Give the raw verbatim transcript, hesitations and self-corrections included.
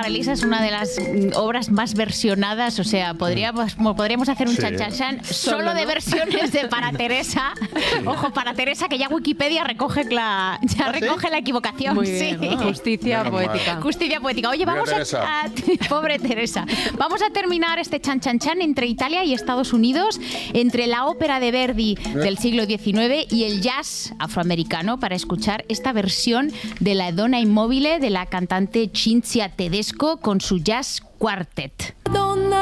Mona Lisa es una de las mm, obras más versionadas, o sea, podríamos, podríamos hacer un Sí. chan chan chan solo, Solo, de ¿no? versiones de Para Teresa. Ojo, Para Teresa, que ya Wikipedia recoge la, ya ¿Ah, sí? recoge la equivocación. Muy bien, sí. ¿no? Justicia Menos mal. poética. Justicia poética. Oye, Mira, vamos Teresa. a, a- Pobre Teresa. Vamos a terminar este chan chan chan entre Italia y Estados Unidos, entre la ópera de Verdi del siglo diecinueve y el jazz afroamericano, para escuchar esta versión de La Donna Immobile de la cantante Cinzia Tedesco con su Jazz Quartet.